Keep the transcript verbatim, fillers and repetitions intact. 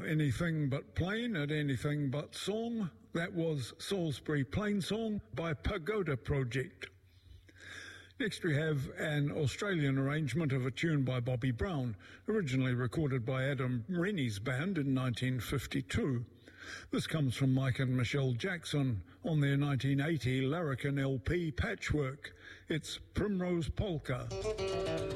Anything But Plain at Anything But Song. That was Salisbury Plain Song by Pagoda Project. Next we have an Australian arrangement of a tune by Bobby Brown, originally recorded by Adam Rennie's band in nineteen fifty-two. This comes from Mike and Michelle Jackson on their nineteen eighty Larrikin L P Patchwork. It's Primrose Polka.